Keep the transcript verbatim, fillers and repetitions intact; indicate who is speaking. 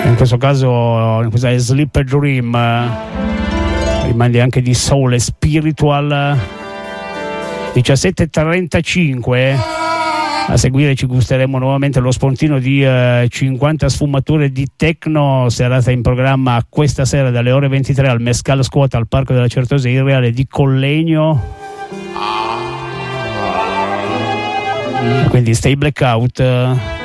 Speaker 1: in questo caso in questa Sleep Dream, rimandi anche di soul e spiritual. Diciassette e trentacinque, a seguire ci gusteremo nuovamente lo spuntino di eh, cinquanta sfumature di techno, serata in programma questa sera dalle ore ventitré al Mescal Squat al Parco della Certosa Irreale di Collegno. Quindi stay blackout.